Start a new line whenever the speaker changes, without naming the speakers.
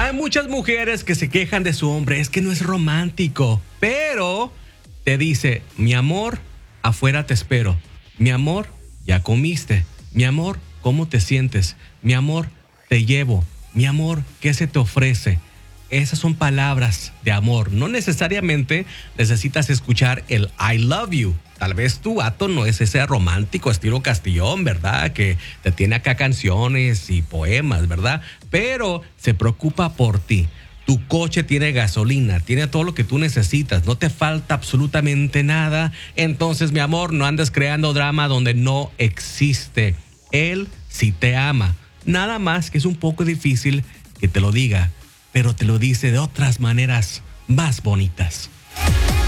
Hay muchas mujeres que se quejan de su hombre, es que no es romántico, pero te dice, mi amor, afuera te espero. Mi amor, ya comiste. Mi amor, ¿cómo te sientes? Mi amor, te llevo. Mi amor, ¿qué se te ofrece? Esas son palabras de amor. No necesariamente necesitas escuchar el I love you. Tal vez tu vato no es ese romántico estilo Castillón, ¿verdad? Que te tiene acá canciones y poemas, ¿verdad? Pero se preocupa por ti. Tu coche tiene gasolina, tiene todo lo que tú necesitas, no te falta absolutamente nada. Entonces, mi amor, no andes creando drama donde no existe. Él sí te ama. Nada más que es un poco difícil que te lo diga, pero te lo dice de otras maneras más bonitas.